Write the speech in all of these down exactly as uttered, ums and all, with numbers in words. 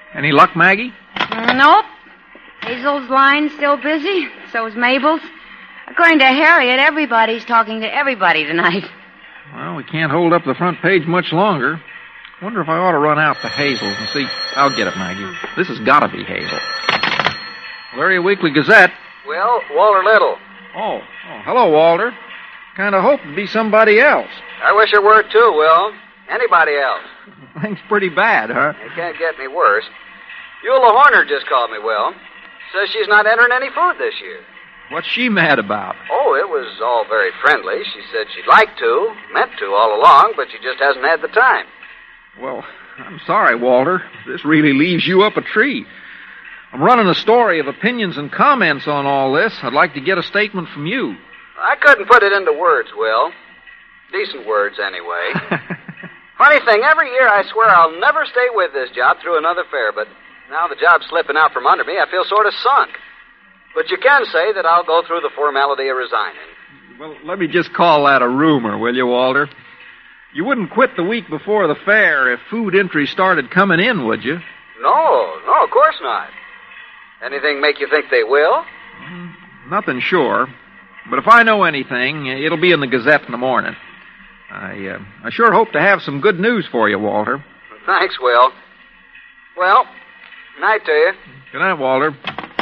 Any luck, Maggie? Mm, nope. Hazel's line's still busy. So is Mabel's. According to Harriet, everybody's talking to everybody tonight. Well, we can't hold up the front page much longer. Wonder if I ought to run out to Hazel's and see. I'll get it, Maggie. This has got to be Hazel. Elyria Weekly Gazette. Well, Walter Little. Oh, oh hello, Walter. Kind of hoped it'd be somebody else. I wish it were, too, Will. Anybody else. Things pretty bad, huh? It can't get any worse. Eula Horner just called me, Will. Says she's not entering any food this year. What's she mad about? Oh, it was all very friendly. She said she'd like to, meant to all along, but she just hasn't had the time. Well, I'm sorry, Walter. This really leaves you up a tree. I'm running a story of opinions and comments on all this. I'd like to get a statement from you. I couldn't put it into words, Will. Decent words, anyway. Funny thing, every year I swear I'll never stay with this job through another fair, but now the job's slipping out from under me, I feel sort of sunk. But you can say that I'll go through the formality of resigning. Well, let me just call that a rumor, will you, Walter? You wouldn't quit the week before the fair if food entries started coming in, would you? No, no, of course not. Anything make you think they will? Mm, nothing sure. But if I know anything, it'll be in the Gazette in the morning. I, uh, I sure hope to have some good news for you, Walter. Thanks, Will. Well, night to you. Good night, Walter.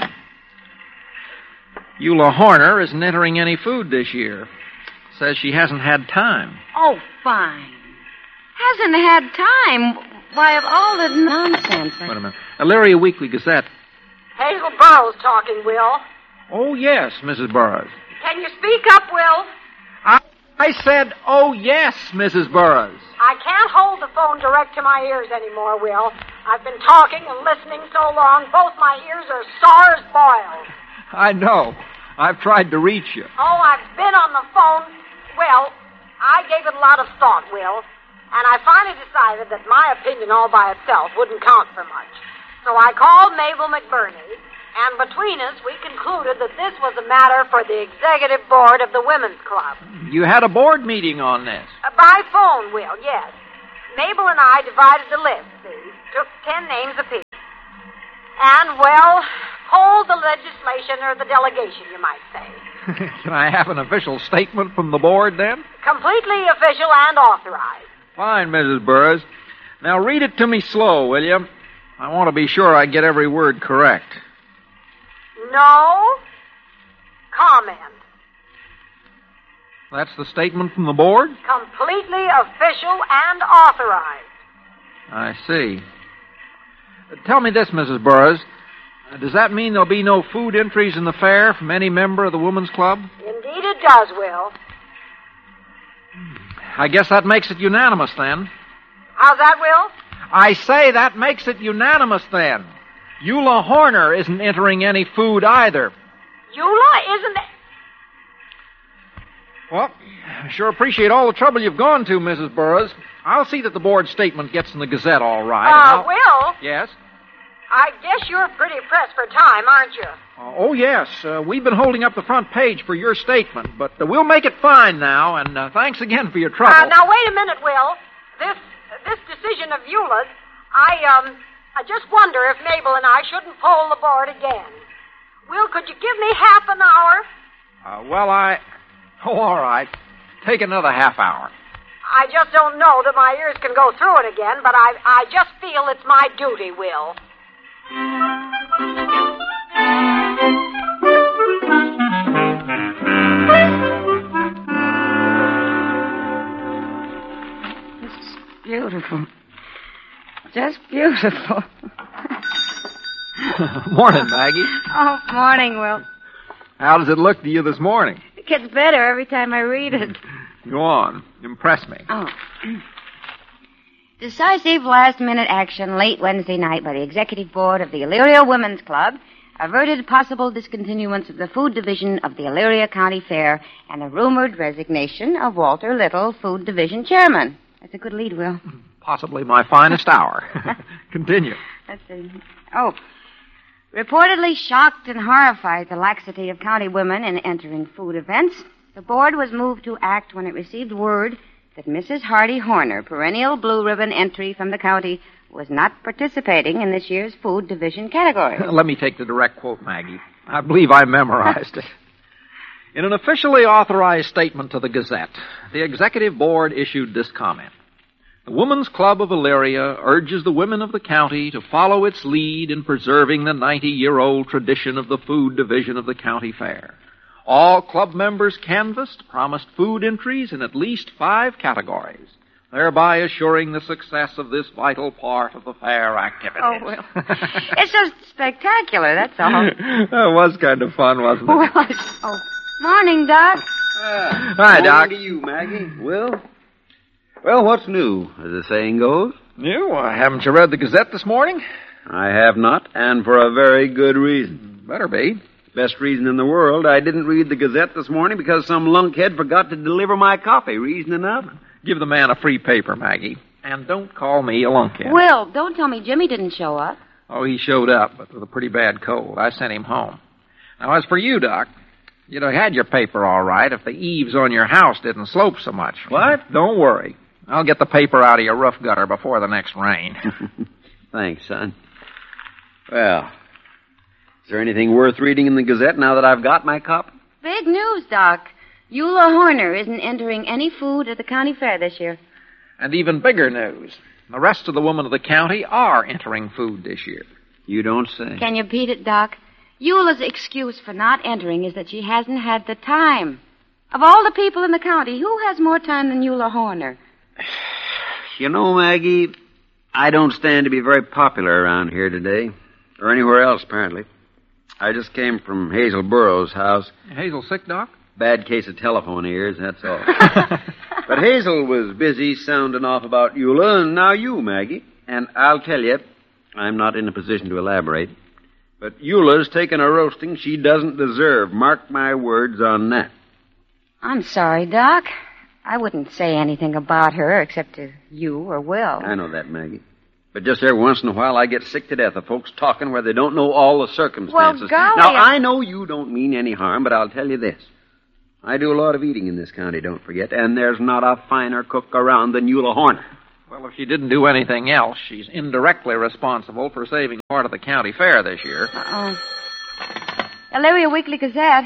Eula Horner isn't entering any food this year. Says she hasn't had time. Oh, fine. Hasn't had time? Why, of all the nonsense. I... Wait a minute. Elyria Weekly Gazette. Hazel Burroughs talking, Will. Oh, yes, Missus Burroughs. Can you speak up, Will? I, I said, oh, yes, Missus Burroughs. I can't hold the phone direct to my ears anymore, Will. I've been talking and listening so long, both my ears are sore as boiled. I know. I've tried to reach you. Oh, I've been on the phone. Well, I gave it a lot of thought, Will, and I finally decided that my opinion all by itself wouldn't count for much. So I called Mabel McBurney, and between us, we concluded that this was a matter for the executive board of the Women's Club. You had a board meeting on this? Uh, by phone, Will, yes. Mabel and I divided the list, see? Took ten names apiece. And, well, polled the legislation or the delegation, you might say. Can I have an official statement from the board, then? Completely official and authorized. Fine, Missus Burroughs. Now read it to me slow, will you? I want to be sure I get every word correct. No comment. That's the statement from the board? Completely official and authorized. I see. Uh, tell me this, Missus Burroughs. Uh, does that mean there'll be no food entries in the fair from any member of the Women's Club? Indeed it does, Will. I guess that makes it unanimous, then. How's that, Will? I say that makes it unanimous, then. Eula Horner isn't entering any food either. Eula isn't... Well, I sure appreciate all the trouble you've gone to, Missus Burroughs. I'll see that the board statement gets in the Gazette all right. Uh, Will? Yes? I guess you're pretty pressed for time, aren't you? Uh, oh, yes. Uh, we've been holding up the front page for your statement, but uh, we'll make it fine now, and uh, thanks again for your trouble. Uh, now, wait a minute, Will. This this decision of Eula's, I, um, I just wonder if Mabel and I shouldn't poll the board again. Will, could you give me half an hour? Uh, well, I... Oh, all right. Take another half hour. I just don't know that my ears can go through it again, but I, I just feel it's my duty, Will. It's beautiful. Just beautiful. Morning, Maggie. Oh, morning, Will. How does it look to you this morning? It gets better every time I read it. Go on. Impress me. Oh. Decisive last-minute action late Wednesday night by the executive board of the Elyria Women's Club averted possible discontinuance of the food division of the Elyria County Fair and the rumored resignation of Walter Little, food division chairman. That's a good lead, Will. Possibly my finest hour. Continue. Let's see. Oh. Reportedly shocked and horrified at the laxity of county women in entering food events, the board was moved to act when it received word that Missus Hardy Horner, perennial blue ribbon entry from the county, was not participating in this year's food division category. Let me take the direct quote, Maggie. I believe I memorized it. In an officially authorized statement to the Gazette, the Executive Board issued this comment. The Women's Club of Elyria urges the women of the county to follow its lead in preserving the ninety-year-old tradition of the food division of the county fair. All club members canvassed promised food entries in at least five categories, thereby assuring the success of this vital part of the fair activities. Oh, well, it's just spectacular, that's all. That was kind of fun, wasn't it? Well, I, oh, morning, Doc. Ah, Hi, morning Doc. to you, Maggie. Well, well, what's new, as the saying goes? You? Uh, haven't you read the Gazette this morning? I have not, and for a very good reason. Better be. Best reason in the world. I didn't read the Gazette this morning because some lunkhead forgot to deliver my copy. Reason enough. Give the man a free paper, Maggie. And don't call me a lunkhead. Will, don't tell me Jimmy didn't show up. Oh, he showed up, but with a pretty bad cold. I sent him home. Now, as for you, Doc, you'd have had your paper all right if the eaves on your house didn't slope so much. What? Don't worry. I'll get the paper out of your roof gutter before the next rain. Thanks, son. Well, is there anything worth reading in the Gazette now that I've got my copy? Big news, Doc. Eula Horner isn't entering any food at the county fair this year. And even bigger news. The rest of the women of the county are entering food this year. You don't say. Can you beat it, Doc? Eula's excuse for not entering is that she hasn't had the time. Of all the people in the county, who has more time than Eula Horner? You know, Maggie, I don't stand to be very popular around here today. Or anywhere else, apparently. I just came from Hazel Burroughs' house. Hazel sick, Doc? Bad case of telephone ears, that's all. But Hazel was busy sounding off about Eula, and now you, Maggie. And I'll tell you, I'm not in a position to elaborate, but Eula's taken a roasting she doesn't deserve. Mark my words on that. I'm sorry, Doc. I wouldn't say anything about her except to you or Will. I know that, Maggie. But just every once in a while, I get sick to death of folks talking where they don't know all the circumstances. Well, golly, now, I... I know you don't mean any harm, but I'll tell you this. I do a lot of eating in this county, don't forget, and there's not a finer cook around than Eula Horner. Well, if she didn't do anything else, she's indirectly responsible for saving part of the county fair this year. Uh-oh. Elyria Weekly Gazette.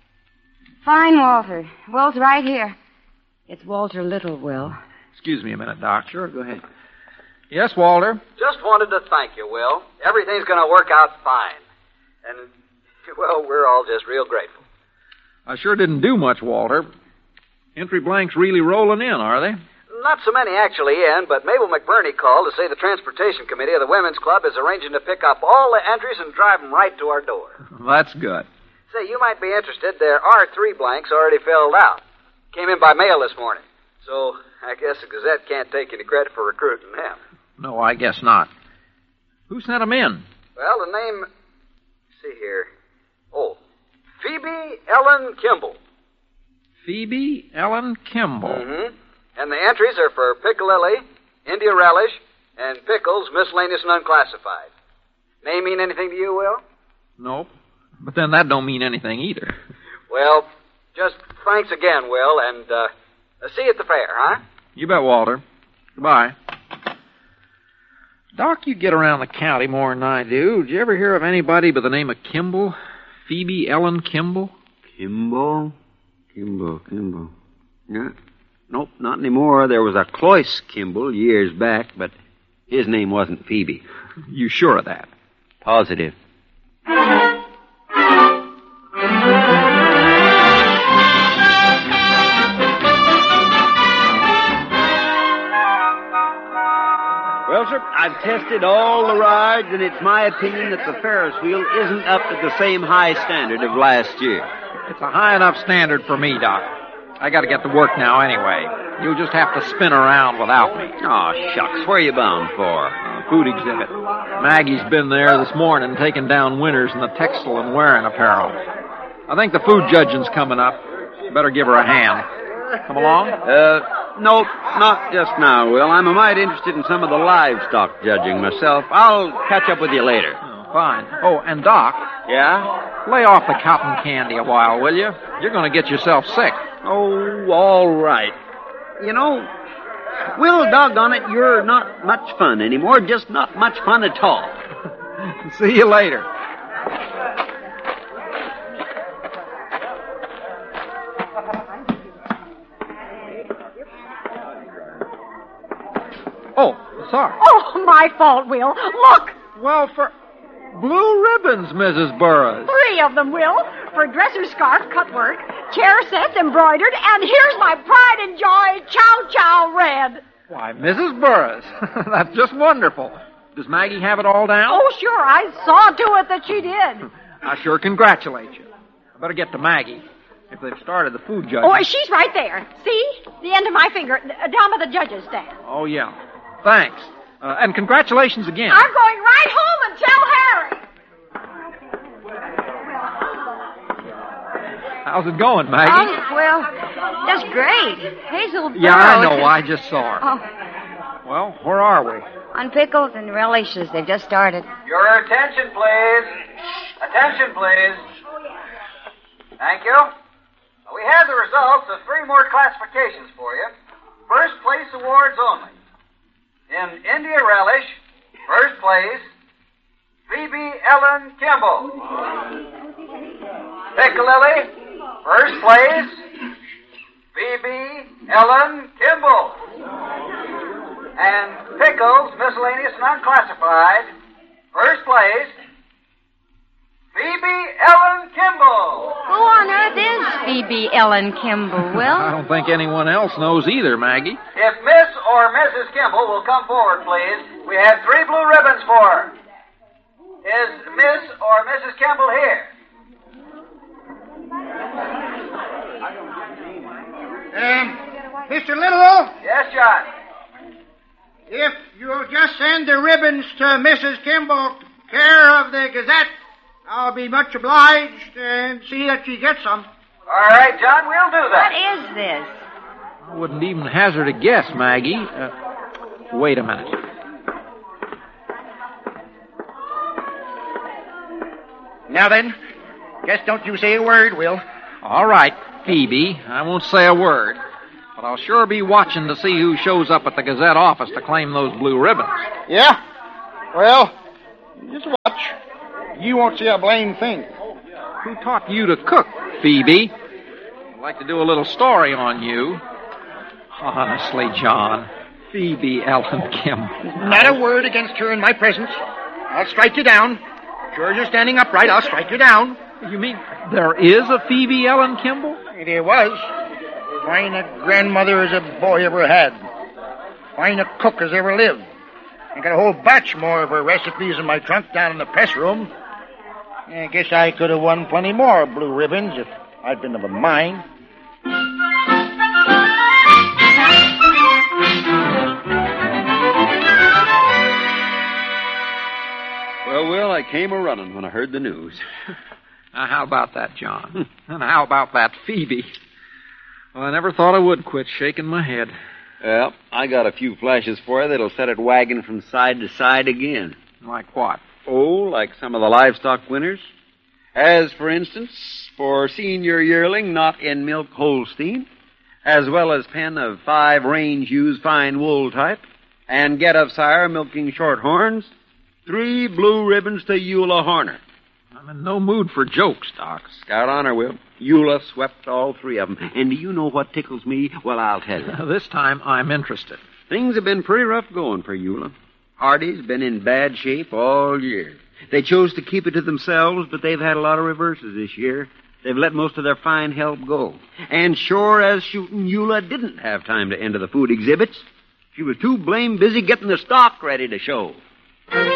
Fine, Walter. Will's right here. It's Walter Little, Will. Excuse me a minute, Doc. Sure, go ahead. Yes, Walter? Just wanted to thank you, Will. Everything's going to work out fine. And, well, we're all just real grateful. I sure didn't do much, Walter. Entry blanks really rolling in, are they? Not so many actually in, but Mabel McBurney called to say the Transportation Committee of the Women's Club is arranging to pick up all the entries and drive them right to our door. That's good. Say, you might be interested. There are three blanks already filled out. Came in by mail this morning. So I guess the Gazette can't take any credit for recruiting them. No, I guess not. Who sent them in? Well, the name... Let's see here. Oh, Phoebe Ellen Kimball. Phoebe Ellen Kimball. Mm-hmm. And the entries are for piccalilli, India relish, and pickles, miscellaneous and unclassified. Name mean anything to you, Will? Nope. But then that don't mean anything either. Well, just thanks again, Will, and uh, see you at the fair, huh? You bet, Walter. Goodbye. Doc, you get around the county more than I do. Did you ever hear of anybody by the name of Kimball? Phoebe Ellen Kimball? Kimball? Kimball, Kimball. Yeah. Nope, not anymore. There was a Cloyce Kimball years back, but his name wasn't Phoebe. You sure of that? Positive. Well, sir, I've tested all the rides, and it's my opinion that the Ferris wheel isn't up to the same high standard of last year. It's a high enough standard for me, Doc. I got to get to work now anyway. You'll just have to spin around without me. Oh, shucks. Where are you bound for? Uh, food exhibit. Maggie's been there this morning taking down winners in the textile and wearing apparel. I think the food judging's coming up. Better give her a hand. Come along? Uh, no, not just now, Will. I'm a mite interested in some of the livestock judging myself. I'll catch up with you later. Oh, fine. Oh, and Doc. Yeah? Lay off the cotton candy a while, will you? You're going to get yourself sick. Oh, all right. You know, Will, doggone it, you're not much fun anymore. Just not much fun at all. See you later. Oh, sorry. Oh, my fault, Will. Look, Well, for blue ribbons, Missus Burris. three of them, Will. For dresser scarf, cutwork, chair sets embroidered, and here's my pride and joy, chow chow red. Why, Missus Burris, that's just wonderful. Does Maggie have it all down? Oh, sure, I saw to it that she did. I sure congratulate you. I better get to Maggie. If they've started the food judging. Oh, she's right there. See? The end of my finger, uh, down by the judge's stand. Oh, yeah. Thanks. Uh, and congratulations again. I'm going right home and tell Harry. How's it going, Maggie? Oh, well, that's great. Hazel Burrows. yeah, I know. I just saw her. Oh, Well, where are we? on pickles and relishes. They've just started. Your attention, please. Attention, please. Thank you. We have the results of three more classifications for you. First place awards only. In India Relish, first place, Phoebe Ellen Kimball. Piccalilli, first place, Phoebe Ellen Kimball. And Pickles, miscellaneous and unclassified, first place, Phoebe Ellen Kimball. Who on earth is Phoebe Ellen Kimball, I Will? don't think anyone else knows either, Maggie. If Miss or Missus Kimball will come forward, please. We have three blue ribbons for her. Is Miss or Missus Kimball here? Um, Mister Little, Yes, John. if you'll just send the ribbons to Missus Kimball, care of the Gazette, I'll be much obliged and see that she gets some. All right, John, we'll do What that. is this? I wouldn't even hazard a guess, Maggie. Uh, wait a minute. Now then, just don't you say a word, Will. All right, Phoebe. I won't say a word. But I'll sure be watching to see who shows up at the Gazette office to claim those blue ribbons. Yeah? Well, just watch. You won't see a blame thing. Who taught you to cook, Phoebe? I'd like to do a little story on you. Honestly, John, Phoebe Ellen Kimball. Not a word against her in my presence. I'll strike you down. Sure as you're standing upright, I'll strike you down. You mean there is a Phoebe Ellen Kimball? There was. Fine a grandmother as a boy ever had. Fine a cook as ever lived. I got a whole batch more of her recipes in my trunk down in the press room. I guess I could have won plenty more blue ribbons if I'd been of a mind. Well, Will, I came a-running when I heard the news. Now, how about that, John? And how about that Phoebe? Well, I never thought I would quit shaking my head. Well, I got a few flashes for you that'll set it wagging from side to side again. Like what? Oh, like some of the livestock winners. As, for instance, for senior yearling not in milk Holstein, as well as pen of five range ewes fine wool type, and get of sire milking shorthorns, three blue ribbons to Eula Horner. I'm in no mood for jokes, Doc. Scout honor, Will. Eula swept all three of them. And do you know what tickles me? Well, I'll tell you. This time I'm interested. Things have been pretty rough going for Eula. Hardy's been in bad shape all year. They chose to keep it to themselves, but they've had a lot of reverses this year. They've let most of their fine help go. And sure as shooting, Eula didn't have time to enter the food exhibits. She was too blame busy getting the stock ready to show.